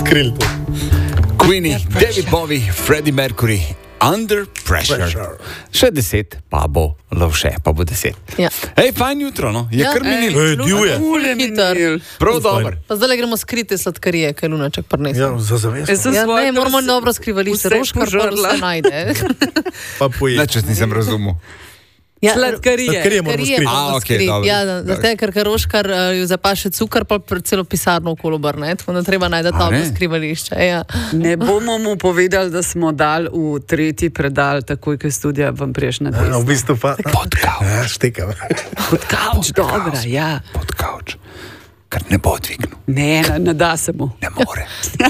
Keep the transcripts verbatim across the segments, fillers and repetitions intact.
odkrili to. Queenie, David Bowie, Freddie Mercury, Under Pressure. pressure. Še deset, pa bo lovše, pa bo deset. Ja. Hej, fajn jutro, no? Je Ja. kar minil. Ej, divje. Hiter. Prav dober. Pa zdaj gremo skrite sladkarije, kaj Lunaček prinesel. Ja, za zavest. Ja, ne, moramo dobro skrivališče, roškar pa vse najde. Pa poje. Nič nisem razumel. Ja, Sladkarije. Sladkarije moramo Sladkarije skriti. moramo A, okej, skriti. dobro. Ja, zato je, ker ker roškar uh, ju zapaše cukor, pa pr- celo pisarno okolo obrne, tako da treba najti A dobro ne? skrivališče. Ja. Ne bomo mu povedali, da smo dali v tretji predal, takoj, ko je studija vam prejšnja Ja, v desna. bistvu pa. Pod kavč. Ja, štekam. Pod kavč, dobra, ja. Pod kavč. Ker ne bo dvignil. Ne, ne, ne da se mu. Ne more.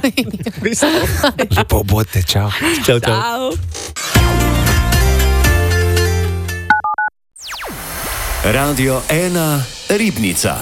Lepo bote, čau. Čau, čau. Čau. Radio ena Ribnica.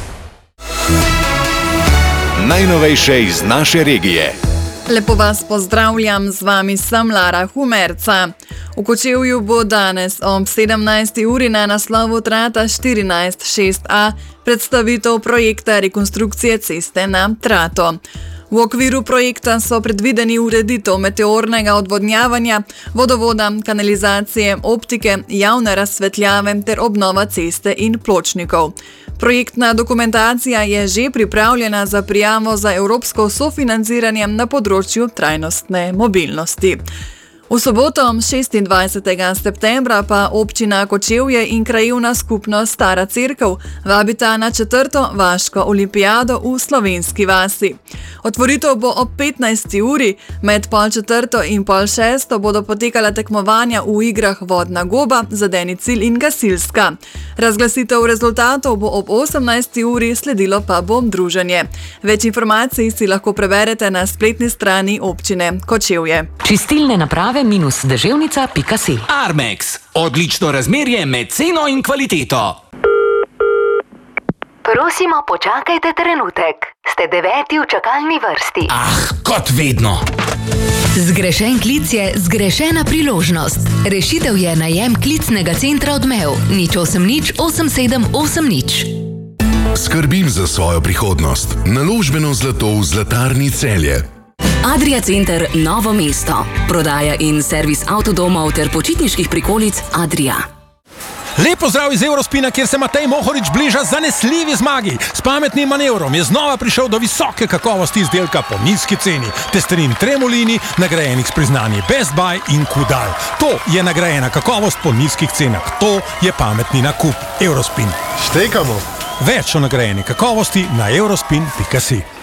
Najnovejše iz naše regije. Lepo vas pozdravljam, z vami sem Lara Humerca. V Kočevju bo danes ob sedemnajsti uri na naslovu Trata štirinajst šest a predstavitev projekta rekonstrukcije ceste na Trato. V okviru projekta so predvideni ureditev meteornega odvodnjavanja, vodovoda, kanalizacije, optike, javne razsvetljave ter obnova ceste in pločnikov. Projektna dokumentacija je že pripravljena za prijavo za evropsko sofinanciranje na področju trajnostne mobilnosti. V soboto, šestindvajsetega septembra, pa občina Kočevje in krajevna skupnost Stara Cerkev vabita na četrto vaško olimpijado v Slovenski vasi. Otvoritev bo ob petnajsti uri, med pol četrto in pol šesto bodo potekala tekmovanja v igrah Vodna goba, Zadeni cilj in Gasilska. Razglasitev rezultatov bo ob osemnajsti uri, sledilo pa bo druženje. Več informacij si lahko preberete na spletni strani občine Kočevje. Čistilne naprave minus deževnica pika si. Armex. Odlično razmerje med ceno in kvaliteto. Prosimo, počakajte trenutek. Ste deveti v čakalni vrsti. Ah, kot vedno. Zgrešen klic je zgrešena priložnost. Rešitev je najem klicnega centra Odmev. nič osem nič osem sedem osem nič. Skrbim za svojo prihodnost. Naložbeno zlato v Zlatarni Celje. Adria Center Novo mesto. Prodaja in servis avtodomov ter počitniških prikolic Adria. Lep pozdrav iz Eurospina, kjer se Matej Mohorič bliža zanesljivi zmagi. S pametnim manevrom je znova prišel do visoke kakovosti izdelka po nizki ceni. Testerin Tremolini, nagrajenih s priznanji Best Buy in Kudal. To je nagrajena kakovost po nizkih cenah. To je pametni nakup. Eurospin. Štekamo. Več o nagrajeni kakovosti na eurospin pika si.